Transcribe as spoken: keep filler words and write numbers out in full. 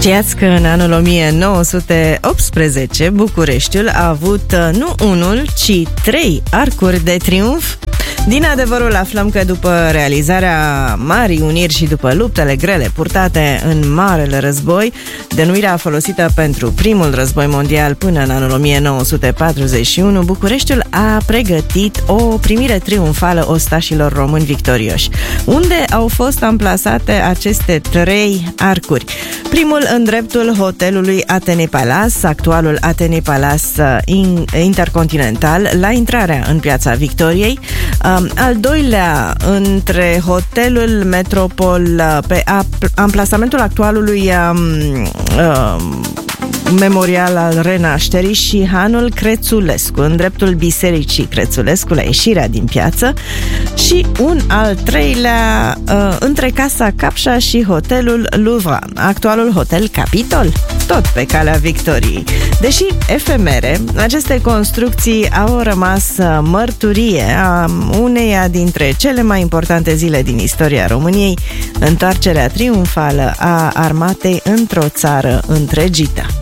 Știați că în anul o mie nouă sute optsprezece Bucureștiul a avut nu unul, ci trei arcuri de triumf? Din adevărul aflăm că după realizarea Marii Uniri și după luptele grele purtate în Marele Război, denumirea folosită pentru primul război mondial până în anul o mie nouă sute patruzeci și unu, Bucureștiul a pregătit o primire triumfală ostașilor români victorioși. Unde au fost amplasate aceste trei arcuri? Primul în dreptul hotelului Athénée Palace, actualul Athénée Palace Intercontinental, la intrarea în Piața Victoriei. Al doilea între hotelul Metropol, pe amplasamentul actualului um, um, memorial al Renașterii, și Hanul Crețulescu, în dreptul Bisericii Crețulescu, la ieșirea din piață, și un al treilea uh, între Casa Capșa și hotelul Louvre, actualul Hotel Capitol, tot pe calea Victoriei. Deși efemere, aceste construcții au rămas mărturie a uneia dintre cele mai importante zile din istoria României, întoarcerea triumfală a armatei într-o țară întregită.